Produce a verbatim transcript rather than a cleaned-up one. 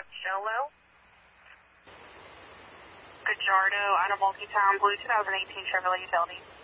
Jello. Gajardo out of Multi-Town Blue two thousand eighteen Chevrolet Utility.